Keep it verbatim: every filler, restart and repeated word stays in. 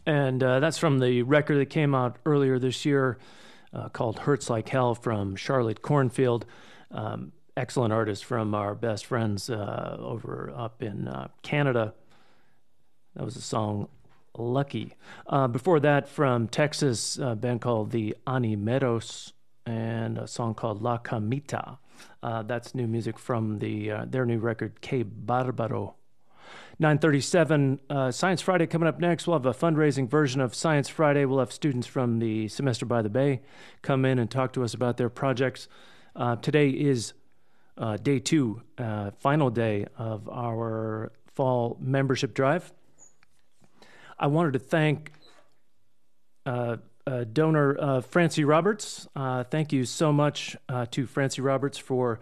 And uh, that's from the record that came out earlier this year uh, called Hurts Like Hell from Charlotte Cornfield. Um, excellent artist from our best friends uh, over up in uh, Canada. That was the song Lucky. Uh, before that, from Texas, a band called the Animeros and a song called La Camita. Uh, that's new music from the uh, their new record, Que Barbaro. nine thirty-seven, uh, Science Friday coming up next. We'll have a fundraising version of Science Friday. We'll have students from the Semester by the Bay come in and talk to us about their projects. Uh, today is uh, day two, uh, final day of our fall membership drive. I wanted to thank uh, uh, donor uh, Francie Roberts. Uh, thank you so much uh, to Francie Roberts for